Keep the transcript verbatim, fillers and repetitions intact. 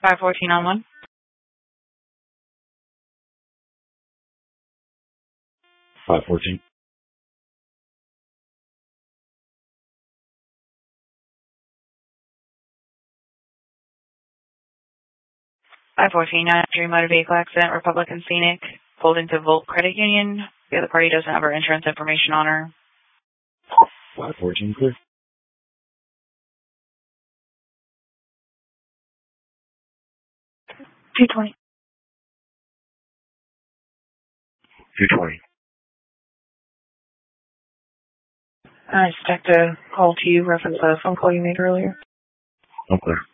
five fourteen on one. five fourteen. five fourteen, non-injury motor vehicle accident, Republican Scenic, pulled into Volt Credit Union. The other party doesn't have her insurance information on her. five fourteen clear. two twenty. two twenty. I expect a call to you, reference a phone call you made earlier. I'm clear.